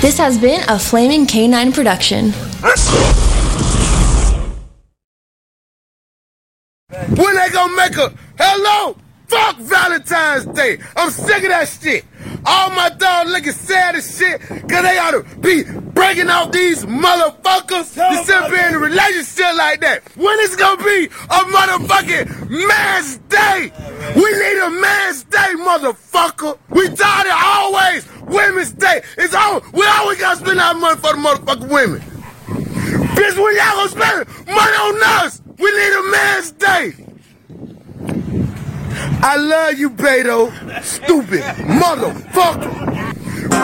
This has been a Flaming K9 production. When they gonna make a hello? Fuck Valentine's Day. I'm sick of that shit. All my dogs looking sad as shit because they ought to be breaking off these motherfuckers to still be in a relationship like that. When is gonna be a motherfucking man's day? We need a man's day, motherfucker. We tired of always women's day. We always gotta spend our money for the motherfucking women. Bitch, when y'all gonna spend money on us? We need a man's day. I love you, Beto. Stupid motherfucker.